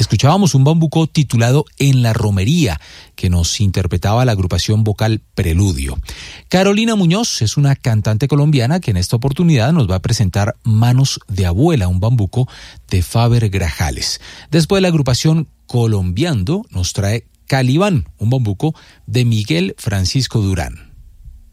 Escuchábamos un bambuco titulado En la Romería, que nos interpretaba la agrupación vocal Preludio. Carolina Muñoz es una cantante colombiana que en esta oportunidad nos va a presentar Manos de Abuela, un bambuco de Faber Grajales. Después la agrupación Colombiando nos trae Calibán, un bambuco de Miguel Francisco Durán.